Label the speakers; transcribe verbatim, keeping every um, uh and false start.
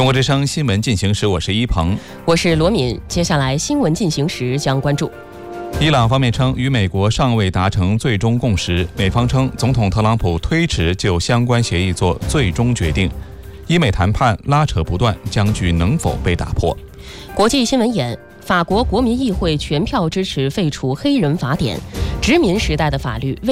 Speaker 1: 中国之声新闻进行时，我是一鹏，
Speaker 2: 我是罗敏。接下来新闻进行时将关注：
Speaker 1: 伊朗方面称与美国尚未达成最终共识，美方称总统特朗普推迟就相关协议做最终决定。伊美谈判拉扯不断，僵局能否被打破？
Speaker 2: 国际新闻眼：法国国民议会全票支持废除黑人法典，殖民时代的法律